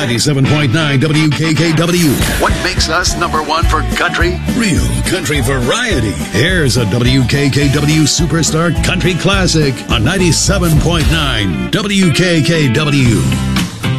97.9 WKKW. What makes us number one for country? Real country variety. Here's a WKKW Superstar Country Classic on 97.9 WKKW.